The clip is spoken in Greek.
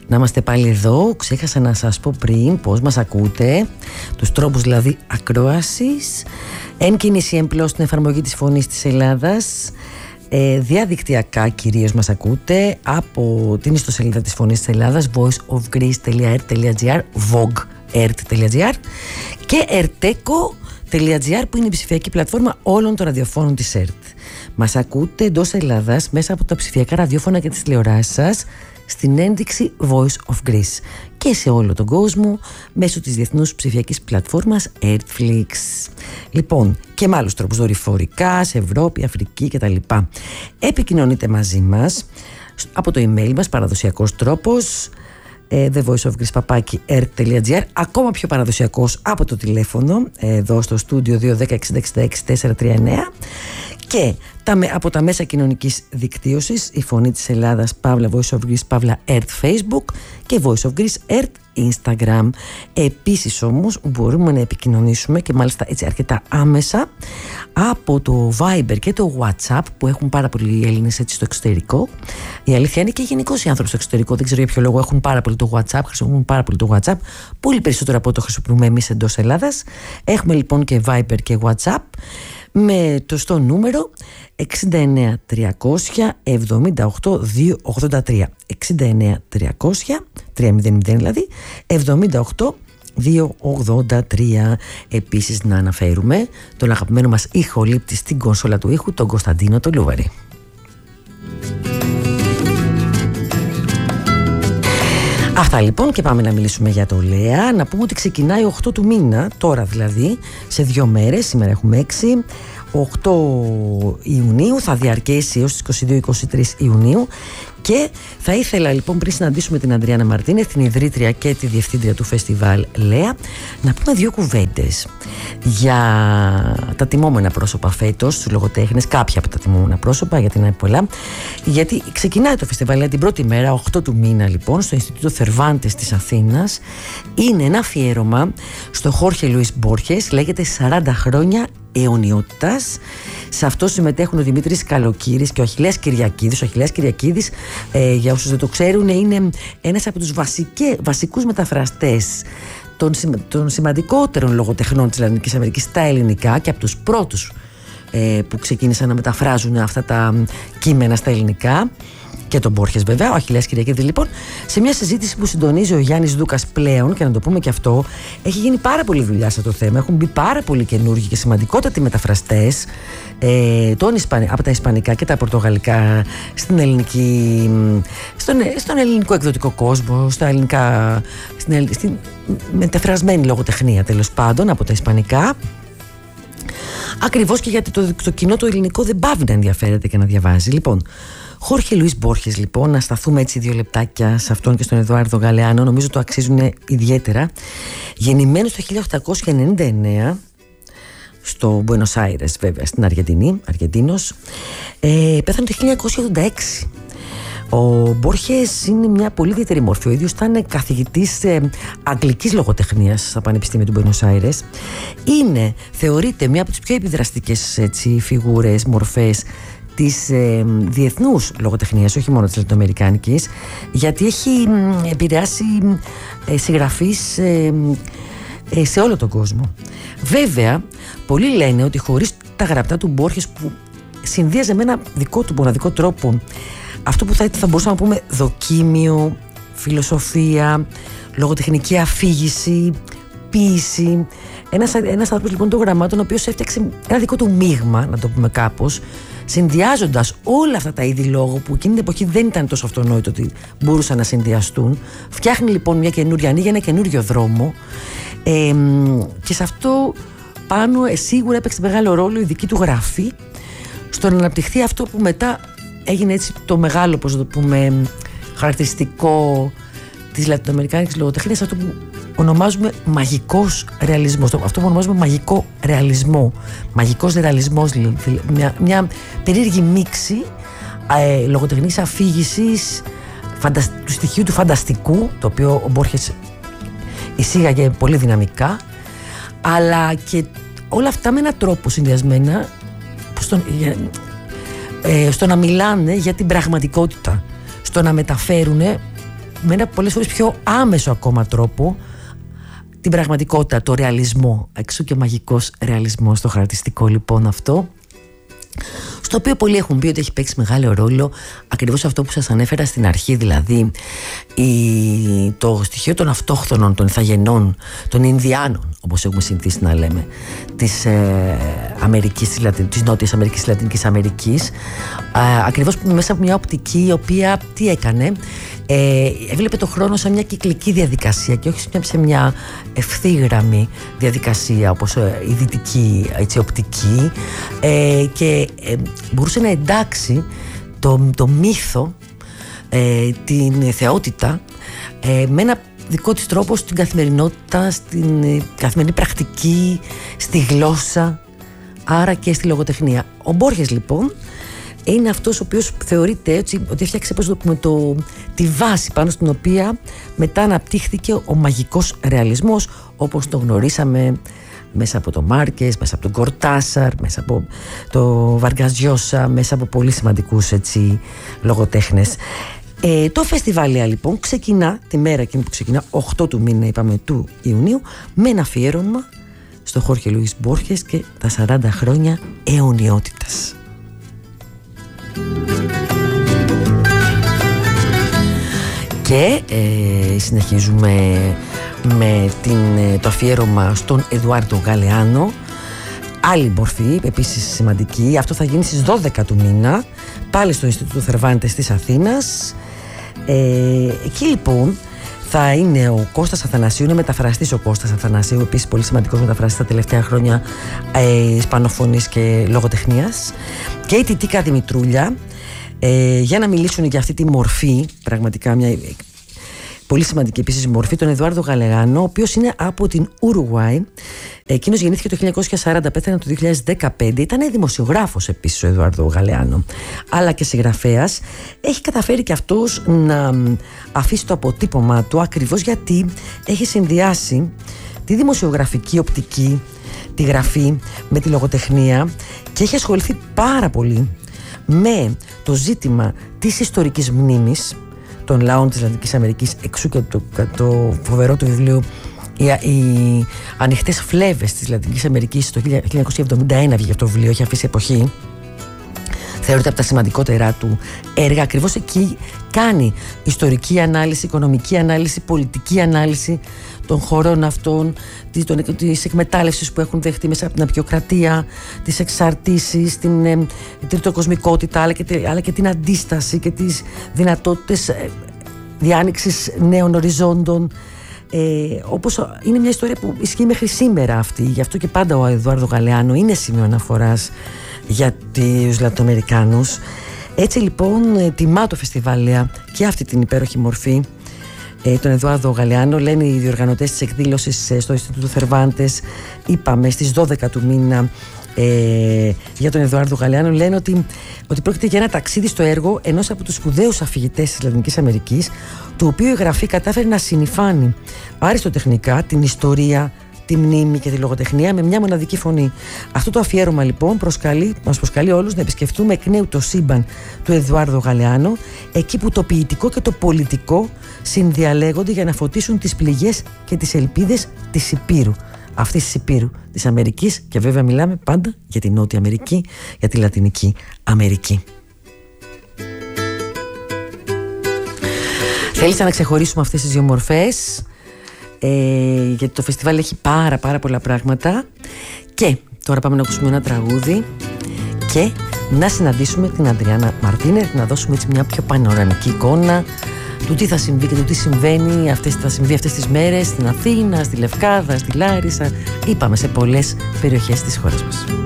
Να είμαστε πάλι εδώ. Ξέχασα να σας πω πριν πώς μας ακούτε, τους τρόπους δηλαδή ακρόασης. Εν κίνηση εμπλώς στην εφαρμογή της Φωνής της Ελλάδας. Διαδικτυακά κυρίως μας ακούτε από την ιστοσελίδα της Φωνής της Ελλάδας, voiceofgreece.ert.gr, vogue.ert.gr και erteco.gr, που είναι η ψηφιακή πλατφόρμα όλων των ραδιοφώνων της ΕΡΤ. Μας ακούτε εντός Ελλάδας μέσα από τα ψηφιακά ραδιόφωνα και τις τηλεοράσεις σας στην ένδειξη Voice of Greece και σε όλο τον κόσμο μέσω της διεθνούς ψηφιακής πλατφόρμας Airtflix. Λοιπόν, και με άλλους τρόπους δορυφορικά σε Ευρώπη, Αφρική κτλ. Επικοινωνείτε μαζί μας από το email μας, παραδοσιακός τρόπος, thevoiceofgreece@ert.gr, ακόμα πιο παραδοσιακός από το τηλέφωνο εδώ στο στούντιο 210-66-439, και από τα μέσα κοινωνικής δικτύωσης, η Φωνή της Ελλάδας, Παύλα Voice of Greece, Παύλα Ert Facebook και Voice of Greece Ert Instagram. Επίσης όμως μπορούμε να επικοινωνήσουμε, και μάλιστα έτσι αρκετά άμεσα, από το Viber και το WhatsApp, που έχουν πάρα πολλοί Έλληνες έτσι στο εξωτερικό. Η αλήθεια είναι και γενικώς οι άνθρωποι στο εξωτερικό, δεν ξέρω για ποιο λόγο, έχουν πάρα πολύ το WhatsApp, χρησιμοποιούν πάρα πολύ το WhatsApp, πολύ περισσότερο από το χρησιμοποιούμε εμείς εντός Ελλάδας. Έχουμε λοιπόν και Viber και WhatsApp με το στο νούμερο 69 300 78 283, 69 300 300 δηλαδή 78 283. Επίσης να αναφέρουμε τον αγαπημένο μας ηχολήπτη στην κονσόλα του ήχου, τον Κωνσταντίνο τον Λούβαρη. Αυτά λοιπόν, και πάμε να μιλήσουμε για το ΛΕΑ. Να πούμε ότι ξεκινάει 8 του μήνα, τώρα δηλαδή, σε 2 μέρες, σήμερα έχουμε 6, 8 Ιουνίου, θα διαρκέσει έως τις 22-23 Ιουνίου. Και θα ήθελα λοιπόν, πριν συναντήσουμε την Αντριάννα Μαρτίνεθ, την ιδρύτρια και τη διευθύντρια του φεστιβάλ ΛΕΑ, να πούμε 2 κουβέντες για τα τιμόμενα πρόσωπα φέτος, τους λογοτέχνες, κάποια από τα τιμόμενα πρόσωπα, γιατί είναι πολλά. Γιατί ξεκινάει το φεστιβάλ ΛΕΑ την πρώτη μέρα, 8 του μήνα λοιπόν, στο Ινστιτούτο Θερβάντες της Αθήνας. Είναι ένα αφιέρωμα στο Χόρχε Λουίς Μπόρχες, λέγεται 40 χρόνια αιωνιότητας. Σε αυτό συμμετέχουν ο Δημήτρης Καλοκύρης και ο Αχιλλέας Κυριακίδης. Ο Αχιλλέας Κυριακίδης, για όσους δεν το ξέρουν, είναι ένας από τους βασικούς μεταφραστές των σημαντικότερων λογοτεχνών της Λατινικής Αμερικής στα ελληνικά, και από τους πρώτους που ξεκίνησαν να μεταφράζουν αυτά τα κείμενα στα ελληνικά. Και τον Μπόρχες βέβαια, ο Αχιλλέας Κυριακίδης λοιπόν, σε μια συζήτηση που συντονίζει ο Γιάννης Δούκας πλέον, και να το πούμε και αυτό, έχει γίνει πάρα πολλή δουλειά σε το θέμα. Έχουν μπει πάρα πολλοί καινούργοι και σημαντικότατοι μεταφραστές από τα ισπανικά και τα πορτογαλικά στον ελληνικό εκδοτικό κόσμο, στην μεταφρασμένη λογοτεχνία τέλος πάντων από τα ισπανικά. Ακριβώς και γιατί το κοινό το ελληνικό δεν πάβει να ενδιαφέρεται και να διαβάζει. Λοιπόν, Χόρχε Λουίς Μπόρχες λοιπόν, να σταθούμε έτσι 2 λεπτάκια σε αυτόν και στον Εδουάρδο Γαλεάνο, νομίζω το αξίζουν ιδιαίτερα. Γεννημένος το 1899 στο Μπουένος Άιρες, βέβαια, στην Αργεντινή, Αργεντίνος. Πέθανε το 1986. Ο Μπόρχες είναι μια πολύ ιδιαίτερη μορφή. Ο ίδιος ήταν καθηγητής αγγλικής λογοτεχνίας στα Πανεπιστήμια του Μπουένος Άιρες. Θεωρείται μια από τις πιο επιδραστικές φιγούρες, μορφές της διεθνούς λογοτεχνίας, όχι μόνο της λατινοαμερικάνικης, γιατί έχει επηρεάσει συγγραφείς σε όλο τον κόσμο. Βέβαια, πολλοί λένε ότι χωρίς τα γραπτά του Μπόρχες, που συνδύαζε με ένα δικό του μοναδικό τρόπο αυτό που θα μπορούσαμε να πούμε δοκίμιο, φιλοσοφία, λογοτεχνική αφήγηση, ποίηση, ένας άνθρωπος λοιπόν των γραμμάτων, ο οποίος έφτιαξε ένα δικό του μείγμα, να το πούμε κάπως, συνδυάζοντας όλα αυτά τα είδη λόγου που εκείνη την εποχή δεν ήταν τόσο αυτονόητο ότι μπορούσαν να συνδυαστούν. Φτιάχνει λοιπόν μια καινούρια, ανοίγει ένα καινούριο δρόμο, και σε αυτό πάνω σίγουρα έπαιξε μεγάλο ρόλο η δική του γραφή στο να αναπτυχθεί αυτό που μετά έγινε έτσι το μεγάλο, πώς το πούμε, χαρακτηριστικό της λατινοαμερικάνικης λογοτεχνίας, αυτό που ονομάζουμε μαγικός ρεαλισμός, αυτό που ονομάζουμε μαγικό ρεαλισμό, μαγικός ρεαλισμός, μια περίεργη μίξη λογοτεχνικής αφήγησης, του στοιχείου του φανταστικού, το οποίο ο Μπόρχες εισήγαγε πολύ δυναμικά, αλλά και όλα αυτά με έναν τρόπο συνδυασμένα στο να μιλάνε για την πραγματικότητα, στο να μεταφέρουν με ένα πολλές φορές πιο άμεσο ακόμα τρόπο την πραγματικότητα, το ρεαλισμό, εξού και μαγικός ρεαλισμός, το χαρακτηριστικό λοιπόν αυτό, στο οποίο πολλοί έχουν πει ότι έχει παίξει μεγάλο ρόλο ακριβώς αυτό που σας ανέφερα στην αρχή, δηλαδή το στοιχείο των αυτόχθονων, των ηθαγενών, των Ινδιάνων, όπως έχουμε συνηθίσει να λέμε, της Αμερικής, της Νότιας Αμερικής, της Λατινικής Αμερικής, ακριβώς μέσα από μια οπτική η οποία τι έκανε, έβλεπε το χρόνο σαν μια κυκλική διαδικασία και όχι σε μια ευθύγραμμη διαδικασία όπως η δυτική οπτική, και μπορούσε να εντάξει το μύθο, την θεότητα, με ένα δικό της τρόπο στην καθημερινότητα, στην καθημερινή πρακτική, στη γλώσσα, άρα και στη λογοτεχνία. Ο Μπόρχες λοιπόν είναι αυτός ο οποίος θεωρείται έτσι, ότι έφτιαξε τη βάση πάνω στην οποία μετά αναπτύχθηκε ο μαγικός ρεαλισμός, όπως το γνωρίσαμε μέσα από τον Μάρκες, μέσα από τον Κορτάσαρ, μέσα από το Βαργκάς Λιώσα, μέσα από πολύ σημαντικούς λογοτέχνες. Το φεστιβάλια λοιπόν ξεκινά τη μέρα εκείνη που ξεκινά, 8 του μήνα είπαμε του Ιουνίου, με ένα αφιέρωμα στο Χόρχε Λουίς Μπόρχες και τα 40 χρόνια αιωνιότητας. Και συνεχίζουμε με το αφιέρωμα στον Εδουάρντο Γαλεάνο, άλλη μορφή επίσης σημαντική. Αυτό θα γίνει στις 12 του μήνα, πάλι στο Ινστιτούτο Θερβάντες της Αθήνας. Εκεί λοιπόν θα είναι ο Κώστας Αθανασίου, είναι μεταφραστής ο Κώστας Αθανασίου, επίσης πολύ σημαντικός μεταφραστής τα τελευταία χρόνια ισπανοφωνής και λογοτεχνίας, και η Τιτίκα Δημητρούλια, για να μιλήσουν για αυτή τη μορφή, πραγματικά μια πολύ σημαντική επίσης μορφή, τον Εδουάρντο Γαλεάνο, ο οποίος είναι από την Ουρουγουάη. Εκείνος γεννήθηκε το 1940, πέθανε το 2015. Ήταν δημοσιογράφος επίσης ο Εδουάρντο Γαλεάνο, αλλά και συγγραφέας. Έχει καταφέρει και αυτός να αφήσει το αποτύπωμά του, ακριβώς γιατί έχει συνδυάσει τη δημοσιογραφική οπτική, τη γραφή με τη λογοτεχνία, και έχει ασχοληθεί πάρα πολύ με το ζήτημα της ιστορικής μνήμης των λαών της Λατινικής Αμερικής, εξού και το φοβερό του βιβλίο «Οι ανοιχτές φλέβες της Λατινικής Αμερικής». Το 1971 βγήκε αυτό το βιβλίο, έχει αφήσει εποχή. Θεωρείται από τα σημαντικότερά του έργα. Ακριβώς εκεί κάνει ιστορική ανάλυση, οικονομική ανάλυση, πολιτική ανάλυση των χωρών αυτών, της εκμετάλλευσης που έχουν δεχτεί μέσα από την απεικιοκρατία, τις εξαρτήσεις, την τριτοκοσμικότητα, αλλά και την αντίσταση και τις δυνατότητες διάνοιξης νέων οριζόντων. Όπως είναι μια ιστορία που ισχύει μέχρι σήμερα αυτή. Γι' αυτό και πάντα ο Εδουάρντο Γαλεάνο είναι σημείο αναφοράς για τους Λατινοαμερικάνους. Έτσι λοιπόν τιμά το φεστιβάλια και αυτή την υπέροχη μορφή τον Εδουάρντο Γαλεάνο. Λένε οι διοργανωτές της εκδήλωσης στο Ινστιτούτο Θερβάντες, είπαμε στις 12 του μήνα, για τον Εδουάρντο Γαλεάνο, λένε ότι πρόκειται για ένα ταξίδι στο έργο ενός από τους σπουδαίους αφηγητές της Λατινικής Αμερικής, του οποίου η γραφή κατάφερε να συνυφάνει αριστοτεχνικά την ιστορία, τη μνήμη και τη λογοτεχνία με μια μοναδική φωνή. Αυτό το αφιέρωμα λοιπόν μας προσκαλεί όλους να επισκεφτούμε εκ νέου το σύμπαν του Εδουάρντο Γαλεάνο, εκεί που το ποιητικό και το πολιτικό συνδιαλέγονται για να φωτίσουν τις πληγές και τις ελπίδες της Υπήρου. Αυτής της Υπήρου, της Αμερικής, και βέβαια μιλάμε πάντα για τη Νότια Αμερική, για τη Λατινική Αμερική. Θέλησα να ξεχωρίσουμε αυτές τις δύο μορφές, γιατί το φεστιβάλ έχει πάρα πολλά πράγματα. Και τώρα πάμε να ακούσουμε ένα τραγούδι και να συναντήσουμε την Αντριάννα Μαρτίνεθ, να δώσουμε έτσι μια πιο πανοραμική εικόνα του τι θα συμβεί και του τι συμβαίνει αυτές τις μέρες στην Αθήνα, στη Λευκάδα, στη Λάρισα, είπαμε σε πολλές περιοχές της χώρας μας.